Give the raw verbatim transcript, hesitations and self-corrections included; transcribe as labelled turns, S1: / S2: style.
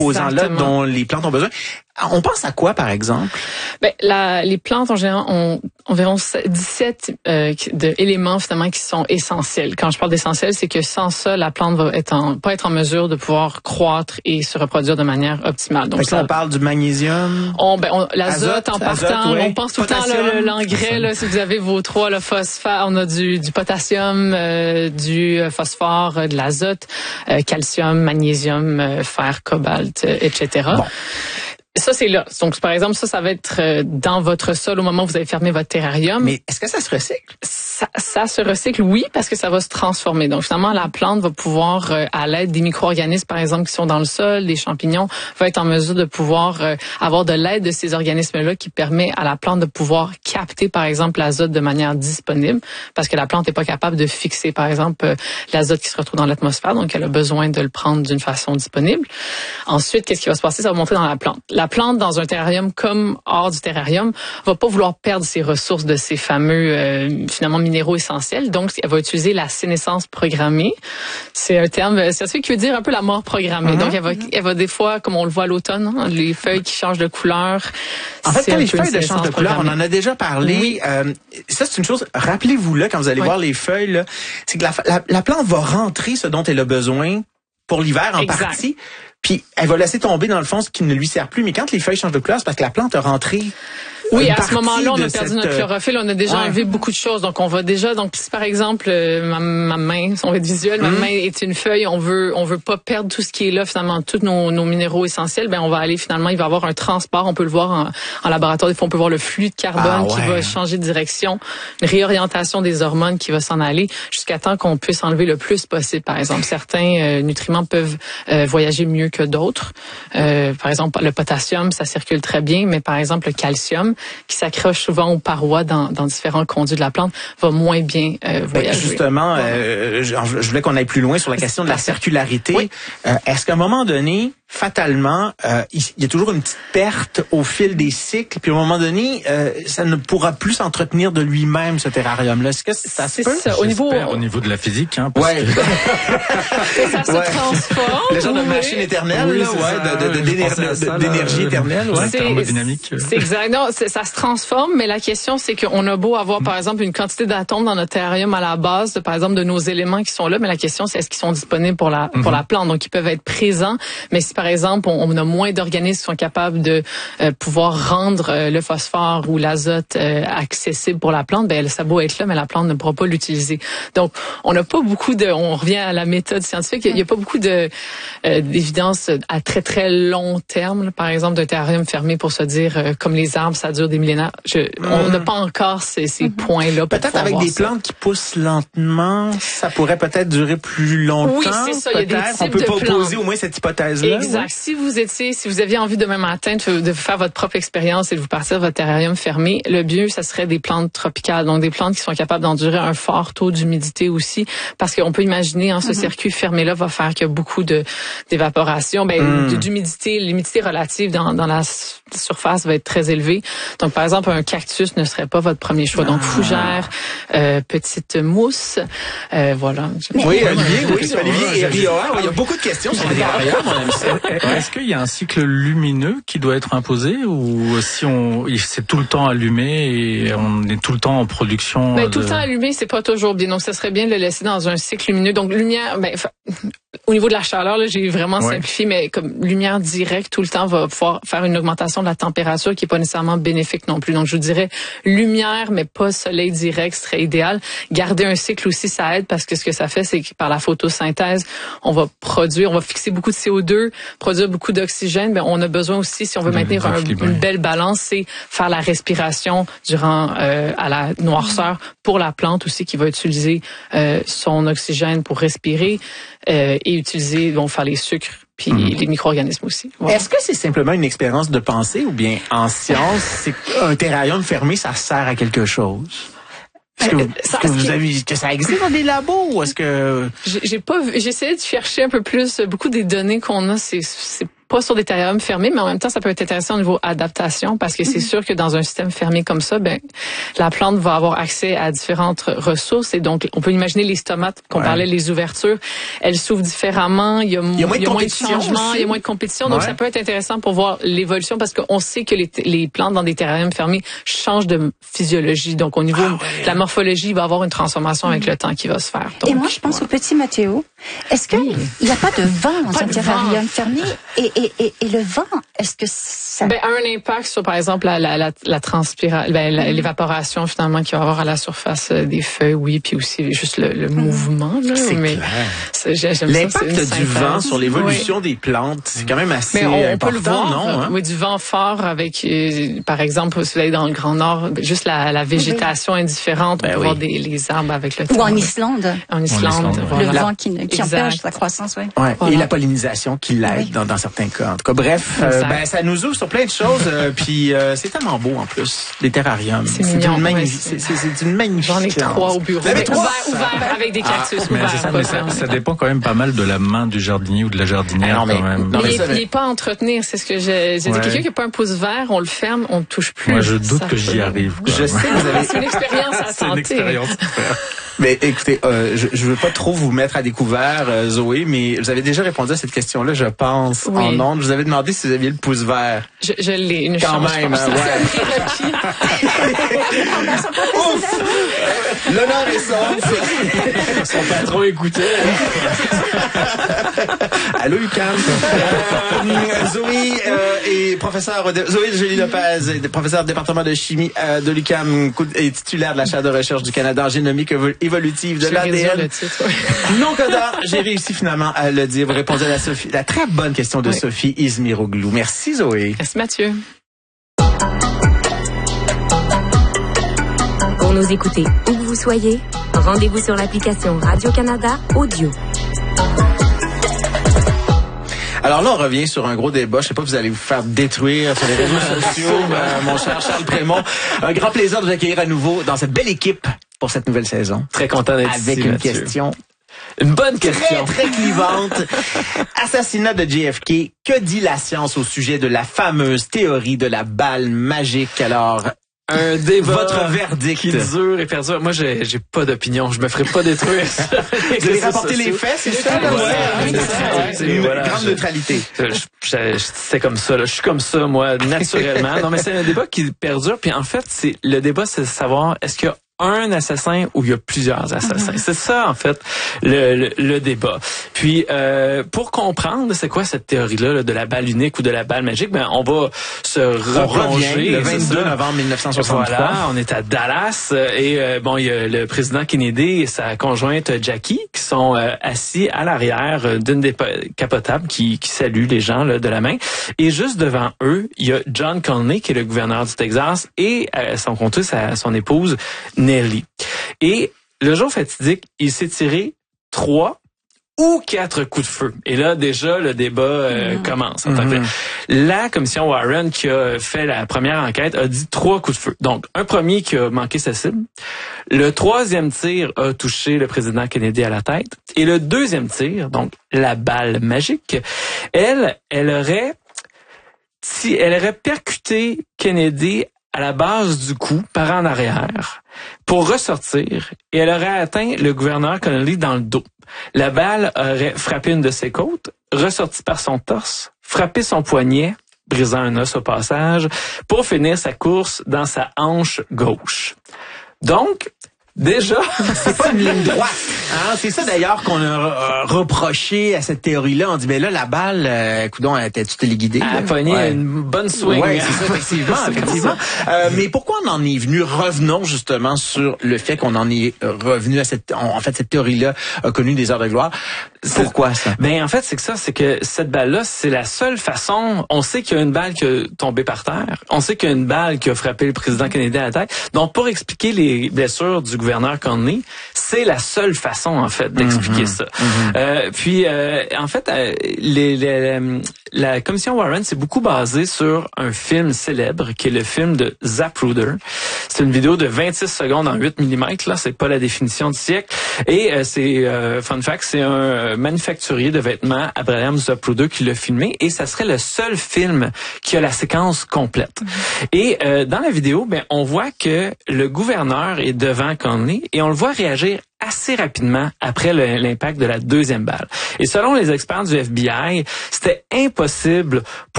S1: composants-là dont les plantes ont besoin. On pense à quoi, par exemple?
S2: Ben, la, les plantes, en général, ont environ dix-sept euh, de éléments, finalement, qui sont essentiels. Quand je parle d'essentiels, c'est que sans ça, la plante va être en, pas être en mesure de pouvoir croître et se reproduire de manière optimale. Donc,
S1: ça, on parle du magnésium?
S2: On, ben, on, l'azote, en partant,
S1: azote, ouais.
S2: on pense tout
S1: Potassium.
S2: le temps, là, l'engrais, là, si vous avez vos trois, le phosphore, on a du, du potassium, euh, du phosphore, euh, de l'azote, euh, calcium, magnésium, euh, fer, cobalt, euh, et cetera. Bon. Ça, c'est là. Donc, par exemple, ça, ça va être dans votre sol au moment où vous avez fermé votre terrarium.
S1: Mais est-ce que ça se recycle?
S2: Ça, ça se recycle, oui, parce que ça va se transformer. Donc, finalement, la plante va pouvoir, euh, à l'aide des micro-organismes, par exemple, qui sont dans le sol, des champignons, va être en mesure de pouvoir euh, avoir de l'aide de ces organismes-là qui permet à la plante de pouvoir capter, par exemple, l'azote de manière disponible, parce que la plante n'est pas capable de fixer, par exemple, euh, l'azote qui se retrouve dans l'atmosphère. Donc, elle a besoin de le prendre d'une façon disponible. Ensuite, qu'est-ce qui va se passer? Ça va monter dans la plante. La plante, dans un terrarium comme hors du terrarium, va pas vouloir perdre ses ressources de ces fameux, euh, finalement, minéraux essentiels. Donc, elle va utiliser la sénescence programmée. C'est un terme, c'est celui qui veut dire un peu la mort programmée. Mm-hmm. Donc, elle va, elle va des fois, comme on le voit à l'automne, hein, les feuilles qui changent de couleur.
S1: En fait, quand les feuilles de changent de couleur, on en a déjà parlé. Oui. Euh, ça, c'est une chose, rappelez-vous-le, quand vous allez oui. voir les feuilles, là, c'est que la, la, la plante va rentrer ce dont elle a besoin pour l'hiver en exact. Partie. Puis elle va laisser tomber dans le fond ce qui ne lui sert plus. Mais quand les feuilles changent de couleur, c'est parce que la plante a rentré.
S2: Oui, à ce moment-là, on a perdu
S1: cette...
S2: notre chlorophylle, on a déjà ouais. enlevé beaucoup de choses. Donc, on va déjà, donc, si par exemple, euh, ma, ma main, on va être visuel, ma mm. main est une feuille, on veut, on veut pas perdre tout ce qui est là, finalement, tous nos, nos minéraux essentiels, ben, on va aller, finalement, il va y avoir un transport, on peut le voir en, en laboratoire, des fois, on peut voir le flux de carbone ah, ouais. qui va changer de direction, une réorientation des hormones qui va s'en aller, jusqu'à temps qu'on puisse enlever le plus possible. Par exemple, certains euh, nutriments peuvent euh, voyager mieux que d'autres. Euh, par exemple, le potassium, ça circule très bien, mais par exemple, le calcium, qui s'accroche souvent aux parois dans, dans différents conduits de la plante, va moins bien euh, voyager.
S1: Ben justement, euh, je, je voulais qu'on aille plus loin sur la question de la circularité. Oui. Euh, est-ce qu'à un moment donné, fatalement, euh, il y a toujours une petite perte au fil des cycles, puis à un moment donné, euh, ça ne pourra plus s'entretenir de lui-même, ce terrarium-là. Est-ce que ça se peut?
S3: Ça, au niveau, au niveau de la physique, hein, parce
S1: ouais.
S2: que ça se ouais. transforme.
S1: Le genre de machine éternelle, oui, là, ouais, de, de, de, d'énergie, d'énergie éternelle, ouais.
S3: C'est, thermodynamique.
S2: C'est exact. Non, c'est, ça se transforme, mais la question, c'est qu'on a beau avoir, par exemple, une quantité d'atomes dans notre terrarium à la base, de, par exemple, de nos éléments qui sont là, mais la question, c'est est-ce qu'ils sont disponibles pour la, mm-hmm. pour la plante? Donc, ils peuvent être présents, mais si, par exemple, on, on a moins d'organismes qui sont capables de euh, pouvoir rendre euh, le phosphore ou l'azote euh, accessible pour la plante, ben, ça a beau être là, mais la plante ne pourra pas l'utiliser. Donc, on n'a pas beaucoup de, on revient à la méthode scientifique, il n'y a pas beaucoup de, euh, d'évidence à très, très long terme, là, par exemple, d'un terrarium fermé pour se dire, euh, comme les arbres, ça dure des millénaires. Je, mm. On n'a pas encore ces, ces mm-hmm. points-là.
S1: Peut-être avec des
S2: ça.
S1: plantes qui poussent lentement, ça pourrait peut-être durer plus longtemps.
S2: Oui, c'est ça. Il y a des types
S1: on peut
S2: de
S1: pas
S2: plantes.
S1: opposer au moins cette hypothèse-là.
S2: Exact.
S1: Ouais.
S2: Si vous étiez, si vous aviez envie demain matin de, de faire votre propre expérience et de vous partir de votre terrarium fermé, le mieux, ça serait des plantes tropicales. Donc, des plantes qui sont capables d'endurer un fort taux d'humidité aussi. Parce qu'on peut imaginer, hein, ce mm-hmm. circuit fermé-là va faire qu'il y a beaucoup de, d'évaporation, ben, mm. d'humidité. L'humidité relative dans, dans la surface va être très élevée. Donc, par exemple, un cactus ne serait pas votre premier choix. Donc, fougère, euh, petite mousse, euh, voilà.
S1: Oui, Olivier, oui, Olivier et Rioa. Il y a beaucoup de questions sur les terrariums, mon ami.
S3: Est-ce qu'il y a un cycle lumineux qui doit être imposé ou si on, c'est tout le temps allumé et on est tout le temps en production?
S2: Ben,
S3: de...
S2: tout le temps allumé, c'est pas toujours bien. Donc, ça serait bien de le laisser dans un cycle lumineux. Donc, lumière, ben, au niveau de la chaleur, là, j'ai vraiment ouais. simplifié, mais comme lumière directe tout le temps va pouvoir faire une augmentation de la température qui est pas nécessairement bénéfique non plus. Donc, je vous dirais lumière, mais pas soleil direct, ce serait idéal. Garder un cycle aussi, ça aide parce que ce que ça fait, c'est que par la photosynthèse, on va produire, on va fixer beaucoup de C O deux, produire beaucoup d'oxygène, mais on a besoin aussi, si on veut maintenir un, une belle balance, c'est faire la respiration durant euh, à la noirceur pour la plante aussi qui va utiliser euh, son oxygène pour respirer euh, et utiliser, donc faire les sucres puis mm-hmm. les micro-organismes aussi. Voilà.
S1: Est-ce que c'est simplement une expérience de pensée ou bien en science, c'est qu'un terrarium fermé, ça sert à quelque chose? Est-ce que, est-ce que vous avez, est-ce que ça existe dans des labos ou est-ce que...
S2: J'ai, j'ai pas vu, j'ai essayé de chercher un peu plus, beaucoup des données qu'on a, c'est, c'est pas sur des terrariums fermés, mais en même temps, ça peut être intéressant au niveau adaptation parce que c'est mm-hmm. sûr que dans un système fermé comme ça, ben la plante va avoir accès à différentes ressources et donc on peut imaginer les tomates qu'on ouais. parlait, les ouvertures, elles s'ouvrent différemment, il y a,
S1: il y a moins de,
S2: il y a moins de changements, aussi. Il y a moins de compétition, donc ouais. ça peut être intéressant pour voir l'évolution parce qu'on sait que les, les plantes dans des terrariums fermés changent de physiologie, donc au niveau ah ouais. de la morphologie, il va y avoir une transformation avec le temps qui va se faire. Donc,
S4: et moi, je pense ouais. au petit Mathéo. Est-ce qu'il oui. n'y a pas de vent dans pas un terrarium fermé et, et, et, et le vent, est-ce que ça...
S2: Ben, un impact sur, par exemple, la, la, la, la transpiration, ben, la, l'évaporation, finalement, qu'il va y avoir à la surface des feuilles, oui, puis aussi juste le, le mouvement. Là,
S1: c'est
S2: mais
S1: clair.
S2: C'est, j'aime
S1: l'impact
S2: ça,
S1: du vent sur l'évolution oui. des plantes, c'est quand même assez mais on, on important, peut le voir, non? Hein?
S2: Oui, du vent fort avec, euh, par exemple, si vous allez dans le Grand Nord, juste la, la végétation oui. indifférente, on ben peut oui. voir des, les arbres avec le temps.
S4: Ou en Islande.
S2: En Islande. En Islande
S4: voilà. Le vent qui, qui empêche la croissance, oui.
S1: Ouais.
S4: Voilà.
S1: Et la pollinisation qui l'aide oui. dans, dans certains cas. En tout cas, bref, euh, ben, ça nous ouvre sur plein de choses, euh, puis euh, c'est tellement beau en plus, les terrariums.
S2: C'est, c'est mignon.
S1: Une magnifique, c'est, c'est, c'est une magnifique.
S2: J'en ai trois au bureau.
S1: Mais trois,
S2: ouvert, ouvert avec des cactus.
S3: Ah, mais ça, mais ça, ça dépend quand même pas mal de la main du jardinier ou de la jardinière.
S1: Ah non, mais,
S3: quand même.
S1: Non, mais
S2: il,
S1: ça,
S2: il est pas à entretenir, c'est ce que j'ai, j'ai ouais. dit. Quelqu'un qui n'a pas un pouce vert, on le ferme, on ne touche plus.
S3: Moi, je doute que j'y arrive. Quoi.
S1: Je sais que vous avez...
S2: C'est une expérience à
S3: C'est une expérience.
S1: Mais écoutez, euh, je, je veux pas trop vous mettre à découvert, euh, Zoé, mais vous avez déjà répondu à cette question-là, je pense, oui. en ondes. Je vous avais demandé si vous aviez le pouce vert.
S2: Je, je l'ai, une
S1: Quand
S2: chance,
S1: même,
S2: je pense.
S1: Hein, ouais. Ouf! L'honneur est sauf.
S3: Ils sont pas trop écoutés.
S1: Allô, Lucam. Euh, Zoé euh, est professeur de, Zoé Joly Lopez, professeur du département de chimie euh, de l'UQAM et titulaire de la chaire de recherche du Canada en génomique évolutive de l'A D N.
S2: Titre, ouais.
S1: Non, Coda, j'ai réussi finalement à le dire. Vous répondez à la, Sophie, la très bonne question de oui. Sophie Izmiroglou. Merci, Zoé.
S2: Merci, Mathieu.
S5: Pour nous écouter où que vous soyez, rendez-vous sur l'application Radio-Canada Audio.
S1: Alors là, on revient sur un gros débat. Je sais pas, vous allez vous faire détruire sur les réseaux sociaux, euh, mon cher Charles Prémont. Un grand plaisir de vous accueillir à nouveau dans cette belle équipe pour cette nouvelle saison.
S6: Très content d'être
S1: Avec
S6: ici,
S1: une
S6: Mathieu.
S1: question
S6: Une bonne question.
S1: Très, très clivante. Assassinat de J F K. Que dit la science au sujet de la fameuse théorie de la balle magique? Alors,
S6: un débat
S1: votre verdict
S6: qui dure et perdure. Moi, j'ai, j'ai pas d'opinion. Je me ferai pas détruire.
S1: Vous allez rapporter les faits, c'est ça?
S6: Ouais,
S1: ouais,
S6: ouais,
S1: ouais,
S6: c'est,
S1: c'est une
S6: voilà,
S1: grande
S6: je,
S1: neutralité.
S6: Je, je, je, c'est comme ça. Là. Je suis comme ça, moi, naturellement. Non, mais c'est un débat qui perdure. Puis en fait, c'est le débat, c'est de savoir est-ce qu'il y a un assassin ou il y a plusieurs assassins. Mm-hmm. C'est ça, en fait, le, le, le débat. Puis, euh, pour comprendre c'est quoi cette théorie-là là, de la balle unique ou de la balle magique, ben on va se replonger.
S1: Le vingt-deux novembre mille neuf cent soixante-trois.
S6: Voilà, on est à Dallas et euh, bon, il y a le président Kennedy et sa conjointe Jackie qui sont euh, assis à l'arrière d'une décapotable qui, qui salue les gens là, de la main. Et juste devant eux, il y a John Connally qui est le gouverneur du Texas et euh, son comté, sa, son épouse Nellie. Et le jour fatidique, il s'est tiré trois ou quatre coups de feu. Et là, déjà, le débat euh, mmh. commence. En mm-hmm. La commission Warren, qui a fait la première enquête, a dit trois coups de feu. Donc, un premier qui a manqué sa cible. Le troisième tir a touché le président Kennedy à la tête. Et le deuxième tir, donc la balle magique, elle, elle aurait, si, elle aurait percuté Kennedy à la base du cou, par en arrière, pour ressortir, et elle aurait atteint le gouverneur Connally dans le dos. La balle aurait frappé une de ses côtes, ressorti par son torse, frappé son poignet, brisant un os au passage, pour finir sa course dans sa hanche gauche. Donc, déjà,
S1: c'est pas une ligne droite. Hein? C'est ça d'ailleurs qu'on a euh, reproché à cette théorie-là. On dit, ben là, la balle, euh, coudonc, t'as-tu téléguidé?
S6: Elle a pogné ouais. une bonne swing.
S1: Oui, c'est ça, effectivement. effectivement. Euh, mais pourquoi on en est venu? Revenons justement sur le fait qu'on en est revenu à cette... En fait, cette théorie-là a connu des heures de gloire. C'est, pourquoi ça?
S6: Ben en fait, c'est que ça, c'est que cette balle-là, c'est la seule façon... On sait qu'il y a une balle qui a tombé par terre. On sait qu'il y a une balle qui a frappé le président Kennedy à la tête. Donc, pour expliquer les blessures du gouverneur Connally, c'est la seule façon, en fait, d'expliquer mm-hmm. ça. Mm-hmm. Euh, puis, euh, en fait, euh, les, les, la commission Warren s'est beaucoup basée sur un film célèbre, qui est le film de Zapruder. C'est une vidéo de vingt-six secondes en huit millimètres, là, c'est pas la définition du siècle. Et euh, c'est, euh, fun fact, c'est un euh, manufacturier de vêtements Abraham Zapruder qui l'a filmé et ça serait le seul film qui a la séquence complète. Mm-hmm. Et euh, dans la vidéo, ben on voit que le gouverneur est devant Conley et on le voit réagir assez rapidement après le, l'impact de la deuxième balle. Et selon les experts du F B I, c'était impossible pour